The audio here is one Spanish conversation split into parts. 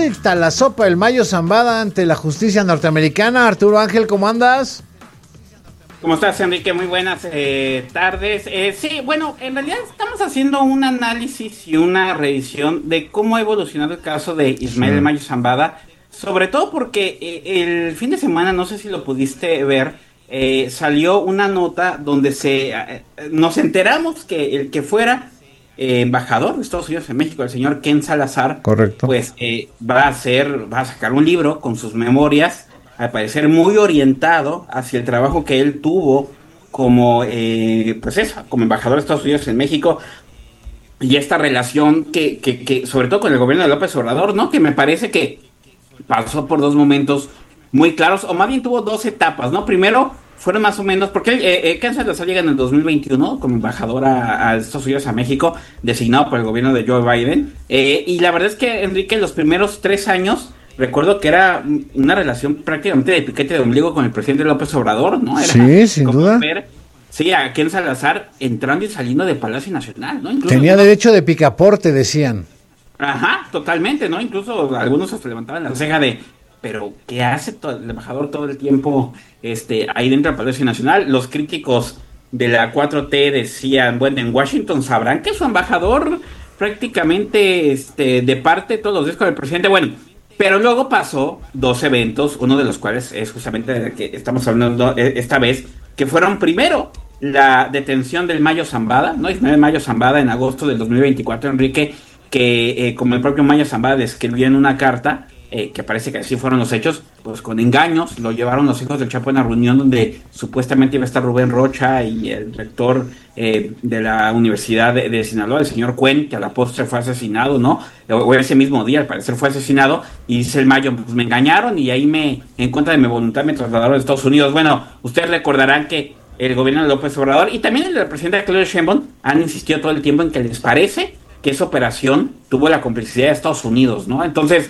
vuelta la sopa del Mayo Zambada ante la justicia norteamericana. Arturo Ángel, ¿cómo andas? ¿Cómo estás, Enrique? Muy buenas tardes. Sí, bueno, en realidad estamos haciendo un análisis y una revisión de cómo ha evolucionado el caso de Ismael Mayo Zambada, sobre todo porque el fin de semana, no sé si lo pudiste ver, salió una nota donde nos enteramos que el que fuera embajador de Estados Unidos en México, el señor Ken Salazar, correcto, pues va a sacar un libro con sus memorias, al parecer muy orientado hacia el trabajo que él tuvo como como embajador de Estados Unidos en México, y esta relación que sobre todo con el gobierno de López Obrador, ¿no? Que me parece que pasó por dos momentos muy claros, o más bien tuvo dos etapas, ¿no? Primero fueron más o menos, porque Ken Salazar llega en el 2021 como embajador a Estados Unidos a México, designado por el gobierno de Joe Biden, y la verdad es que, Enrique, los primeros 3 años, recuerdo que era una relación prácticamente de piquete de ombligo con el presidente López Obrador, ¿no? Era sí, sin duda. Sí, a Ken Salazar entrando y saliendo de Palacio Nacional, ¿no? Incluso tenía derecho de picaporte, decían. Ajá, totalmente, ¿no? Incluso algunos se levantaban la ceja de, pero ¿qué hace el embajador todo el tiempo ahí dentro del Palacio Nacional? Los críticos de la 4T decían, bueno, en Washington sabrán que su embajador prácticamente de parte todos los días con el presidente. Bueno, pero luego pasó 2 eventos, uno de los cuales es justamente de que estamos hablando esta vez, que fueron primero la detención del Mayo Zambada, ¿no? Ismael Mayo Zambada en agosto del 2024, Enrique, que como el propio Mayo Zambada describió en una carta, que parece que así fueron los hechos, pues con engaños lo llevaron los hijos del Chapo a una reunión donde supuestamente iba a estar Rubén Rocha y el rector de la Universidad de Sinaloa, el señor Cuen, que a la postre fue asesinado, ¿no? O ese mismo día, al parecer, fue asesinado, y dice el Mayo, pues me engañaron y ahí en contra de mi voluntad me trasladaron a Estados Unidos. Bueno, ustedes recordarán que el gobierno de López Obrador y también el del presidente Claudia Sheinbaum han insistido todo el tiempo en que les parece que esa operación tuvo la complicidad de Estados Unidos, ¿no? Entonces,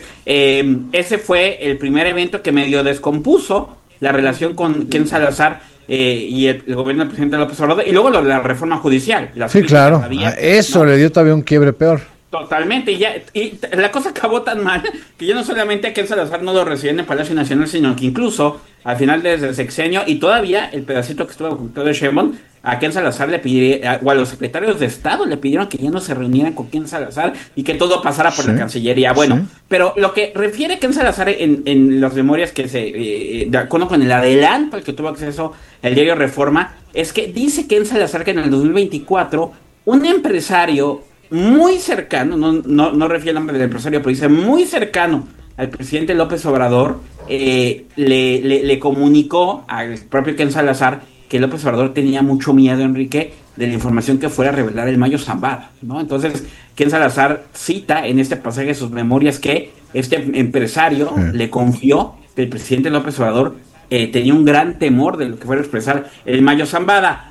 ese fue el primer evento que medio descompuso la relación con Ken Salazar y el gobierno del presidente López Obrador, y luego lo de la reforma judicial. Sí, claro, eso, ¿no? Le dio todavía un quiebre peor. Totalmente, y la cosa acabó tan mal que ya no solamente a Ken Salazar no lo recibían en Palacio Nacional, sino que incluso al final desde el sexenio, y todavía el pedacito que estuvo con Claudia Sheinbaum, a Ken Salazar le pidieron, o a los secretarios de Estado le pidieron que ya no se reunieran con Ken Salazar y que todo pasara por la Cancillería. Bueno, pero lo que refiere Ken Salazar en las memorias que de acuerdo con el adelanto al que tuvo acceso el diario Reforma, es que dice Ken Salazar que en el 2024 un empresario muy cercano, no refiere el nombre del empresario, pero dice muy cercano al presidente López Obrador, le comunicó al propio Ken Salazar que López Obrador tenía mucho miedo, Enrique, de la información que fuera a revelar el Mayo Zambada, ¿no? Entonces, Ken Salazar cita en este pasaje de sus memorias que este empresario le confió que el presidente López Obrador tenía un gran temor de lo que fuera a expresar el Mayo Zambada.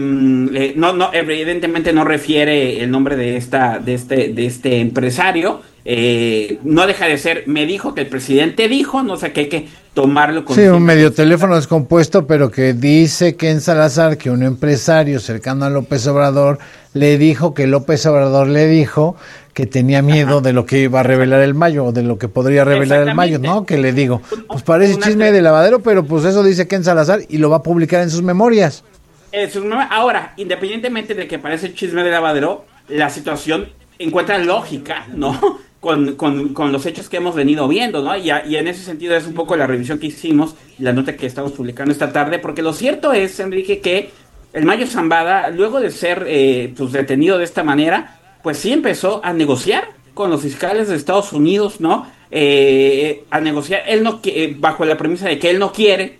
Evidentemente no refiere el nombre de este empresario. No deja de ser, me dijo que el presidente dijo, no sé, que hay que tomarlo con... Sí, un medio teléfono descompuesto, pero que dice Ken Salazar que un empresario cercano a López Obrador le dijo que López Obrador le dijo que tenía miedo de lo que iba a revelar el Mayo, o de lo que podría revelar el Mayo, ¿no? Que le digo, pues parece chisme de lavadero, pero pues eso dice Ken Salazar y lo va a publicar en sus memorias. Ahora, independientemente de que parece chisme de lavadero, la situación encuentra lógica, ¿no? Con los hechos que hemos venido viendo, ¿no? Y en ese sentido es un poco la revisión que hicimos, la nota que estamos publicando esta tarde, porque lo cierto es, Enrique, que el Mayo Zambada, luego de ser pues detenido de esta manera, pues sí empezó a negociar con los fiscales de Estados Unidos, ¿no? A negociar, bajo la premisa de que él no quiere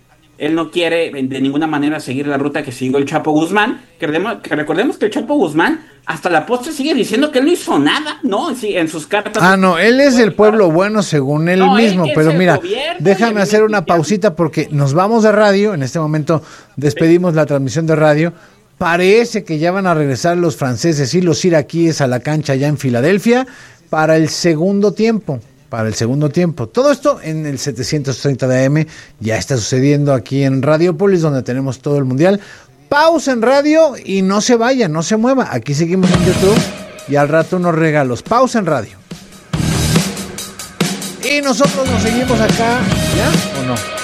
de ninguna manera seguir la ruta que siguió el Chapo Guzmán, que recordemos que el Chapo Guzmán hasta la postre sigue diciendo que él no hizo nada, ¿no? Sí, en sus cartas. No, él es el pueblo bueno según él mismo, pero mira, déjame hacer una pausita porque nos vamos de radio, en este momento despedimos la transmisión de radio. Parece que ya van a regresar los franceses y los iraquíes a la cancha ya en Filadelfia para el segundo tiempo. Todo esto en el 730 de AM ya está sucediendo aquí en Radiopolis, donde tenemos todo el mundial. Pausa en radio y no se vaya, no se mueva. Aquí seguimos en YouTube y al rato unos regalos. Pausa en radio. Y nosotros nos seguimos acá, ¿ya o no?